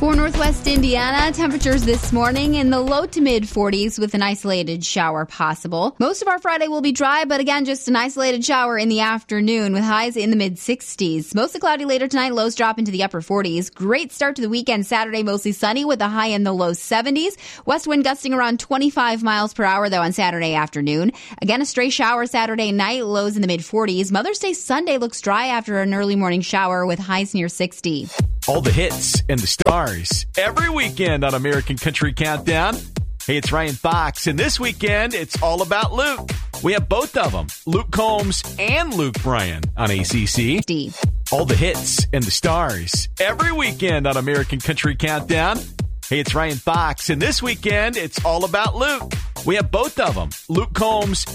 For Northwest Indiana, temperatures this morning in the low to mid 40s with an isolated shower possible. Most of our Friday will be dry, but again, just an isolated shower in the afternoon with highs in the mid 60s. Mostly cloudy later tonight, lows drop into the upper 40s. Great start to the weekend. Saturday, mostly sunny with a high in the low 70s. West wind gusting around 25 miles per hour, though, on Saturday afternoon. Again, a stray shower Saturday night, lows in the mid 40s. Mother's Day Sunday looks dry after an early morning shower with highs near 60. All the hits and the stars every weekend on American Country Countdown. Hey, it's Ryan Fox, and this weekend it's all about Luke. We have both of them, Luke Combs and Luke Bryan on ACC. All the hits and the stars every weekend on American Country Countdown. Hey, it's Ryan Fox, and this weekend it's all about Luke. We have both of them, Luke Combs